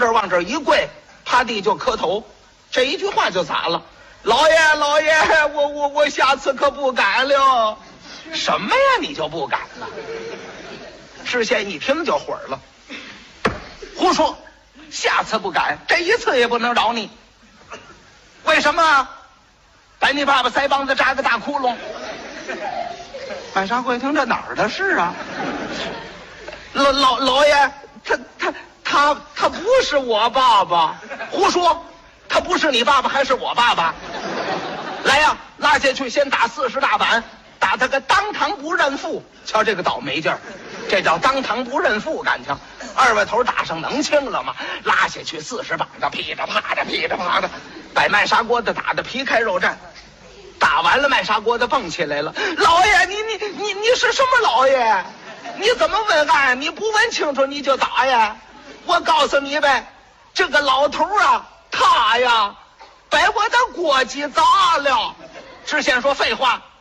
这儿往这儿一跪，趴地就磕头，这一句话就咋了？老爷老爷，我下次可不敢了。什么呀？你就不敢了？知县一听就火了，胡说，下次不敢，这一次也不能饶你。为什么？把你爸爸腮帮子扎个大窟窿。麦沙贵听这哪儿的事啊？老爷，他不是我爸爸。胡说，他不是你爸爸还是我爸爸？来呀，拉下去先打40大板，打他个当堂不认父。瞧这个倒霉劲儿，这叫当堂不认父，感情二位头打上能轻了吗？拉下去40棒子，噼里啪的噼里啪的，把麦砂锅的打得皮开肉绽。打完了，麦砂锅的蹦起来了。老爷，你是什么老爷？你怎么问案？你不问清楚你就打呀？我告诉你呗，这个老头啊，他呀把我的锅鸡砸了。知县说废话，